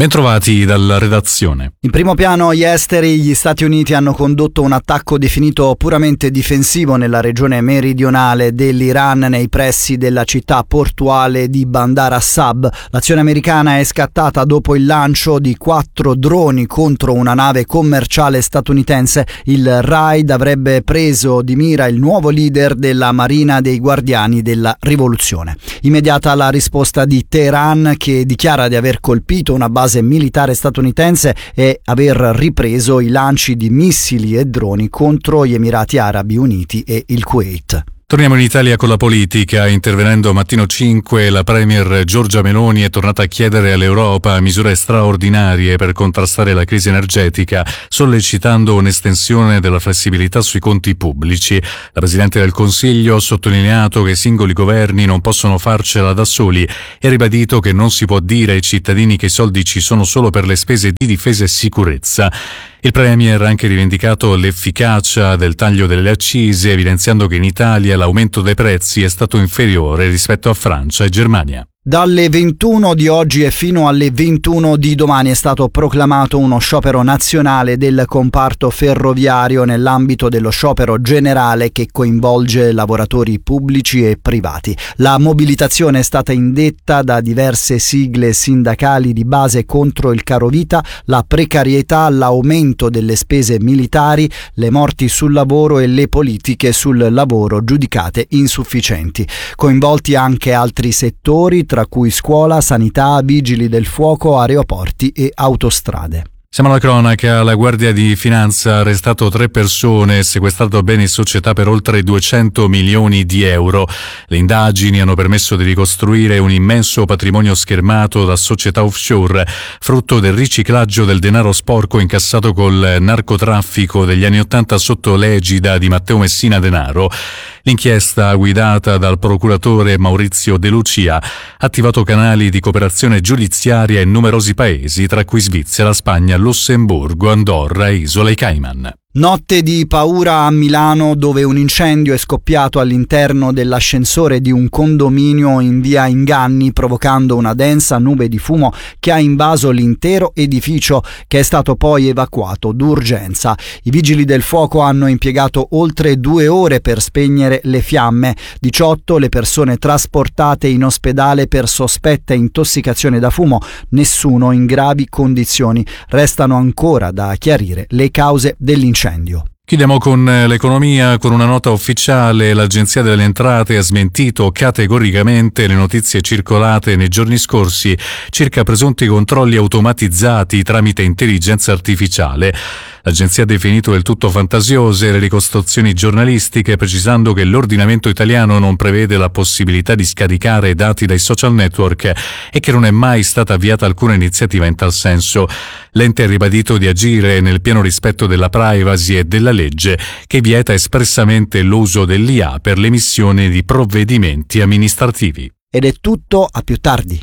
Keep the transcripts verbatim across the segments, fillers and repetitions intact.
Bentrovati dalla redazione. In primo piano gli esteri. Gli Stati Uniti hanno condotto un attacco definito puramente difensivo nella regione meridionale dell'Iran, nei pressi della città portuale di Bandar Assab. L'azione americana è scattata dopo il lancio di quattro droni contro una nave commerciale statunitense. Il raid avrebbe preso di mira il nuovo leader della Marina dei Guardiani della Rivoluzione. Immediata la risposta di Teheran, che dichiara di aver colpito una base militare statunitense e aver ripreso i lanci di missili e droni contro gli Emirati Arabi Uniti e il Kuwait. Torniamo in Italia con la politica. Intervenendo a Mattino cinque, la premier Giorgia Meloni è tornata a chiedere all'Europa misure straordinarie per contrastare la crisi energetica, sollecitando un'estensione della flessibilità sui conti pubblici. La Presidente del Consiglio ha sottolineato che i singoli governi non possono farcela da soli e ha ribadito che non si può dire ai cittadini che i soldi ci sono solo per le spese di difesa e sicurezza. Il Premier ha anche rivendicato l'efficacia del taglio delle accise, evidenziando che in Italia l'aumento dei prezzi è stato inferiore rispetto a Francia e Germania. Dalle ventuno di oggi e fino alle ventuno di domani è stato proclamato uno sciopero nazionale del comparto ferroviario nell'ambito dello sciopero generale che coinvolge lavoratori pubblici e privati. La mobilitazione è stata indetta da diverse sigle sindacali di base contro il carovita, la precarietà, l'aumento delle spese militari, le morti sul lavoro e le politiche sul lavoro giudicate insufficienti. Coinvolti anche altri settori, tra cui scuola, sanità, vigili del fuoco, aeroporti e autostrade. Siamo alla cronaca. La Guardia di Finanza ha arrestato tre persone e sequestrato beni e società per oltre duecento milioni di euro. Le indagini hanno permesso di ricostruire un immenso patrimonio schermato da società offshore, frutto del riciclaggio del denaro sporco incassato col narcotraffico degli anni Ottanta sotto l'egida di Matteo Messina Denaro. L'inchiesta, guidata dal procuratore Maurizio De Lucia, ha attivato canali di cooperazione giudiziaria in numerosi paesi, tra cui Svizzera, Spagna, Lussemburgo, Andorra e Isole Cayman. Notte di paura a Milano, dove un incendio è scoppiato all'interno dell'ascensore di un condominio in via Inganni, provocando una densa nube di fumo che ha invaso l'intero edificio, che è stato poi evacuato d'urgenza. I vigili del fuoco hanno impiegato oltre due ore per spegnere le fiamme. diciotto le persone trasportate in ospedale per sospetta intossicazione da fumo, nessuno in gravi condizioni. Restano ancora da chiarire le cause dell'incendio. Chiudiamo con l'economia. Con una nota ufficiale, l'Agenzia delle Entrate ha smentito categoricamente le notizie circolate nei giorni scorsi circa presunti controlli automatizzati tramite intelligenza artificiale. L'agenzia ha definito del tutto fantasiose le ricostruzioni giornalistiche, precisando che l'ordinamento italiano non prevede la possibilità di scaricare dati dai social network e che non è mai stata avviata alcuna iniziativa in tal senso. L'ente ha ribadito di agire nel pieno rispetto della privacy e della legge, che vieta espressamente l'uso dell'I A per l'emissione di provvedimenti amministrativi. Ed è tutto, a più tardi.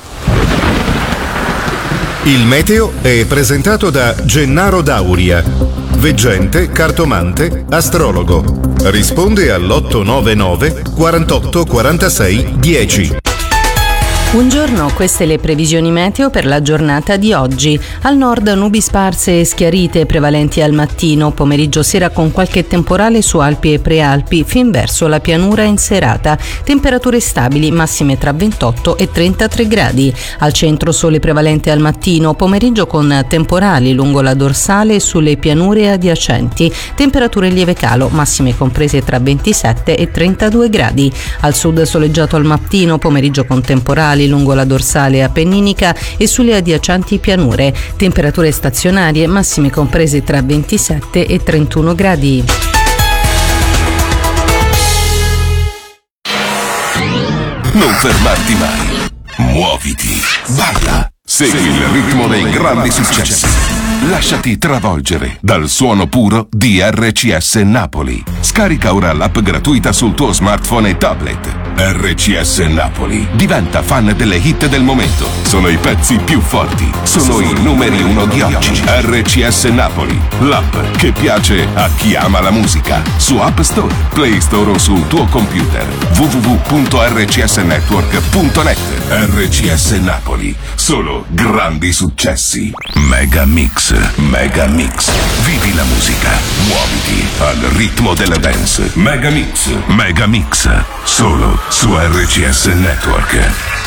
Il meteo è presentato da Gennaro Dauria, veggente, cartomante, astrologo. Risponde all'otto nove nove quarantotto quarantasei dieci. Buongiorno, queste le previsioni meteo per la giornata di oggi. Al nord nubi sparse e schiarite prevalenti al mattino, pomeriggio sera con qualche temporale su Alpi e Prealpi, fin verso la pianura in serata. Temperature stabili, massime tra ventotto e trentatré gradi. Al centro sole prevalente al mattino, pomeriggio con temporali lungo la dorsale e sulle pianure adiacenti. Temperature in lieve calo, massime comprese tra ventisette e trentadue gradi. Al sud soleggiato al mattino, pomeriggio con temporali lungo la dorsale appenninica e sulle adiacenti pianure. Temperature stazionarie, massime comprese tra ventisette e trentuno gradi. Non fermarti mai. Muoviti. Balla. Segui il ritmo dei grandi successi. Lasciati travolgere dal suono puro di R C S Napoli. Scarica ora l'app gratuita sul tuo smartphone e tablet. R C S Napoli. Diventa fan delle hit del momento. Sono i pezzi più forti. Sono i numeri uno di oggi. R C S Napoli, l'app che piace a chi ama la musica. Su App Store, Play Store o sul tuo computer. w w w punto r c s network punto net. R C S Napoli. Solo grandi successi. Mega Mix. Mega Mix. Vivi la musica. Muoviti al ritmo della dance. Mega Mix. Mega Mix. Solo su R C S Network.